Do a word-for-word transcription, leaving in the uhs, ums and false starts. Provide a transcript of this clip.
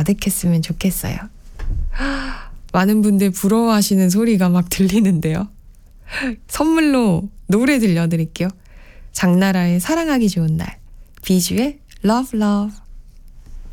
가득했으면 좋겠어요. 많은 분들 부러워하시는 소리가 막 들리는데요. 선물로 노래 들려드릴게요. 장나라의 사랑하기 좋은 날, 비주의 Love Love.